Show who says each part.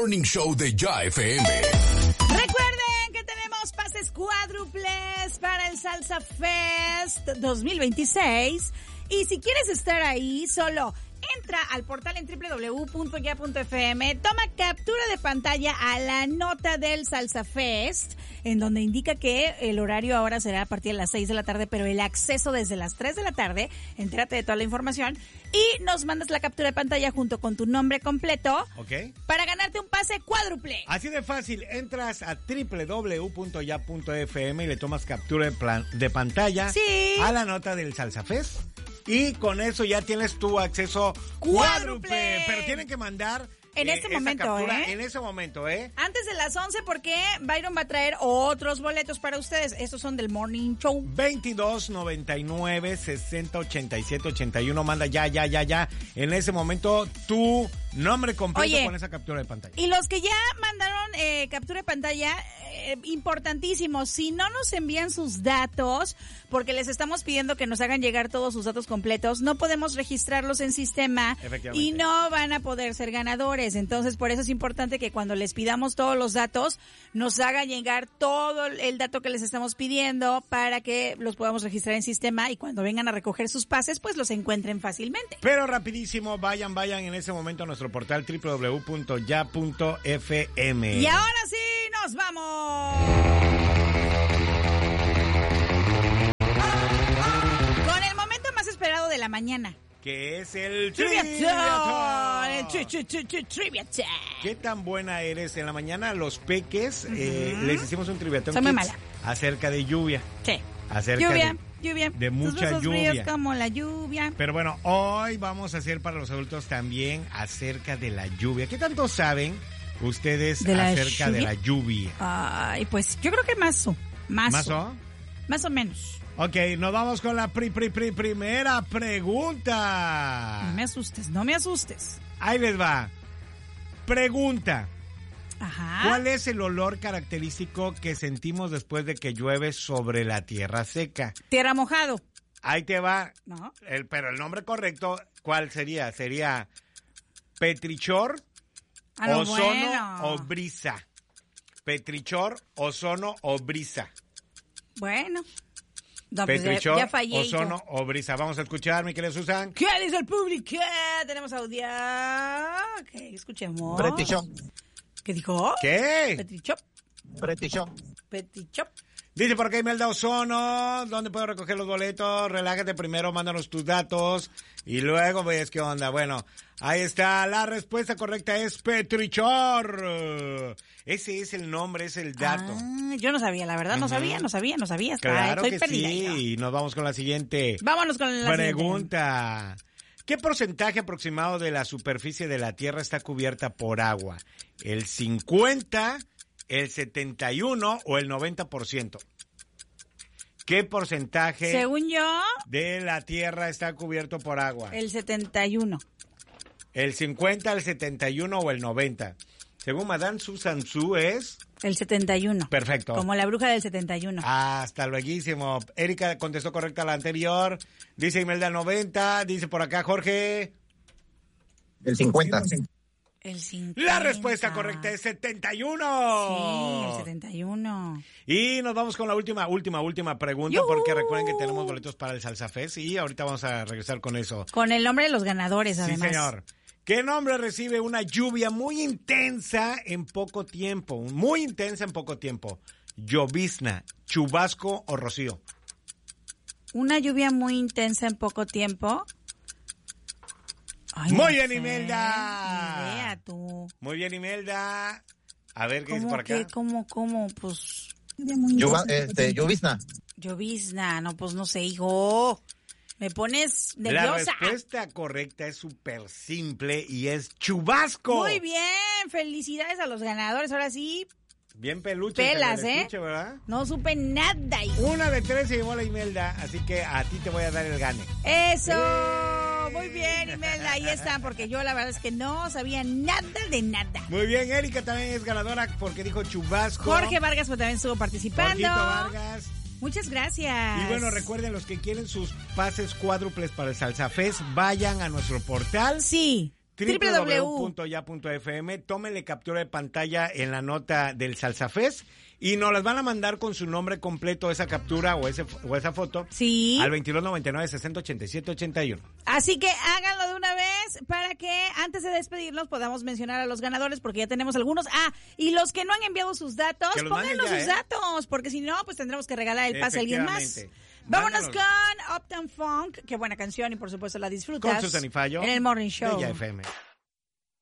Speaker 1: Morning Show de Ya FM.
Speaker 2: Recuerden que tenemos pases cuádruples para el Salsa Fest 2026. Y si quieres estar ahí, solo entra al portal en www.ya.fm, toma captura de pantalla a la nota del Salsa Fest, en donde indica que el horario ahora será a partir de las 6 de la tarde, pero el acceso desde las 3 de la tarde. Entérate de toda la información y nos mandas la captura de pantalla junto con tu nombre completo,
Speaker 3: ¿ok?,
Speaker 2: para ganarte un pase cuádruple.
Speaker 3: Así de fácil, entras a www.ya.fm y le tomas captura de pantalla,
Speaker 2: sí,
Speaker 3: a la nota del Salsa Fest. Y con eso ya tienes tu acceso cuádruple. Pero tienen que mandar
Speaker 2: en este momento,
Speaker 3: captura en ese momento,
Speaker 2: antes de las 11, porque Byron va a traer otros boletos para ustedes. Estos son del Morning Show.
Speaker 3: 22 99 60 87 81. Manda ya. En ese momento tu nombre completo con esa captura de pantalla.
Speaker 2: Y los que ya mandaron captura de pantalla, importantísimo, si no nos envían sus datos, porque les estamos pidiendo que nos hagan llegar todos sus datos completos, no podemos registrarlos en sistema y no van a poder ser ganadores. Entonces, por eso es importante que cuando les pidamos todos los datos, nos hagan llegar todo el dato que les estamos pidiendo para que los podamos registrar en sistema y cuando vengan a recoger sus pases, pues los encuentren fácilmente.
Speaker 3: Pero rapidísimo, vayan en ese momento a nuestro portal www.ya.fm.
Speaker 2: Y ahora sí, nos vamos con el momento más esperado de la mañana,
Speaker 3: que es el
Speaker 2: Trivia
Speaker 3: Time.
Speaker 2: Trivia Time.
Speaker 3: ¿Qué tan buena eres? En la mañana los peques les hicimos un Trivia Time acerca de lluvia.
Speaker 2: Sí.
Speaker 3: Acerca
Speaker 2: lluvia.
Speaker 3: De mucha lluvia.
Speaker 2: Como la lluvia.
Speaker 3: Pero bueno, hoy vamos a hacer para los adultos también acerca de la lluvia. ¿Qué tanto saben ustedes acerca de la lluvia?
Speaker 2: Ay, pues yo creo que más o menos. Ok,
Speaker 3: nos vamos con la primera pregunta.
Speaker 2: No me asustes.
Speaker 3: Ahí les va. Pregunta.
Speaker 2: Ajá.
Speaker 3: ¿Cuál es el olor característico que sentimos después de que llueve sobre la tierra seca?
Speaker 2: Tierra mojado.
Speaker 3: Ahí te va.
Speaker 2: No.
Speaker 3: Pero el nombre correcto, ¿cuál sería? ¿Sería petrichor, ozono o brisa? Petrichor, ozono o brisa.
Speaker 2: Bueno. No,
Speaker 3: Petrichor,
Speaker 2: ya fallé,
Speaker 3: ozono o brisa. Vamos a escuchar, mi querida Susan.
Speaker 2: ¿Qué dice el público? Tenemos audio. Ok, escuchemos.
Speaker 4: Petrichor.
Speaker 2: ¿Qué dijo?
Speaker 3: ¿Qué?
Speaker 4: Petrichor.
Speaker 3: Dice por acá Imelda Ozono, ¿dónde puedo recoger los boletos? Relájate primero, mándanos tus datos y luego ves qué onda. Bueno, ahí está, la respuesta correcta es petrichor. Ese es el nombre, es el dato.
Speaker 2: Yo no sabía, la verdad, no sabía.
Speaker 3: Claro
Speaker 2: Estoy
Speaker 3: que
Speaker 2: perdida.
Speaker 3: sí, y nos vamos con la siguiente.
Speaker 2: Vámonos con la
Speaker 3: pregunta. ¿Qué porcentaje aproximado de la superficie de la Tierra está cubierta por agua? ¿El 50%, el 71% o el 90%? ¿Qué porcentaje,
Speaker 2: según yo,
Speaker 3: de la Tierra está cubierto por agua?
Speaker 2: El 71%.
Speaker 3: ¿El 50%, el 71% o el 90%? Según Madame Susan Su es...
Speaker 2: El 71%.
Speaker 3: Perfecto.
Speaker 2: Como la bruja del 71%.
Speaker 3: Hasta lueguísimo. Erika contestó correcta la anterior. Dice Imelda 90%. Dice por acá Jorge...
Speaker 4: El 50%.
Speaker 2: El 50%.
Speaker 3: La respuesta correcta es 71%.
Speaker 2: Sí, el 71%.
Speaker 3: Y nos vamos con la última pregunta. ¡Yuhu! Porque recuerden que tenemos boletos para el Salsa Fest y ahorita vamos a regresar con eso.
Speaker 2: Con el nombre de los ganadores, además.
Speaker 3: Sí, señor. ¿Qué nombre recibe una lluvia muy intensa en poco tiempo? Muy intensa en poco tiempo. Llovizna, chubasco o rocío.
Speaker 2: Una lluvia muy intensa en poco tiempo. Ay,
Speaker 3: muy
Speaker 2: no
Speaker 3: bien,
Speaker 2: sé.
Speaker 3: Imelda.
Speaker 2: Ni idea, tú.
Speaker 3: Muy bien, Imelda. A ver, ¿qué dice por acá?
Speaker 2: ¿Cómo? Pues...
Speaker 4: Llovizna.
Speaker 2: Llovizna, no, pues no sé, hijo. Me pones nerviosa.
Speaker 3: La respuesta correcta es súper simple y es chubasco.
Speaker 2: Muy bien, felicidades a los ganadores. Ahora sí.
Speaker 3: Bien peluche.
Speaker 2: Pelas,
Speaker 3: escuche, ¿verdad?
Speaker 2: No supe nada, hijo.
Speaker 3: 1 de 3 se llevó la Imelda, así que a ti te voy a dar el gane.
Speaker 2: ¡Eso! Muy bien, Imelda, ahí está, porque yo la verdad es que no sabía nada de nada.
Speaker 3: Muy bien, Erika también es ganadora porque dijo chubasco.
Speaker 2: Jorge Vargas pues, también estuvo participando.
Speaker 3: Jorgito Vargas.
Speaker 2: Muchas gracias.
Speaker 3: Y bueno, recuerden, los que quieren sus pases cuádruples para el Salsa Fest, vayan a nuestro portal.
Speaker 2: Sí.
Speaker 3: www.ya.fm, tómenle captura de pantalla en la nota del Salsa Fest y nos las van a mandar con su nombre completo, esa captura o esa foto,
Speaker 2: sí,
Speaker 3: al 2299-608781.
Speaker 2: Así que háganlo de una vez para que antes de despedirnos podamos mencionar a los ganadores, porque ya tenemos algunos. Y los que no han enviado sus datos, pónganos sus datos, porque si no, pues tendremos que regalar el pase a alguien más. Vámonos con Uptown Funk, qué buena canción y por supuesto la disfrutas
Speaker 3: con Susana y Fallo
Speaker 2: en el Morning Show
Speaker 3: de Ya FM.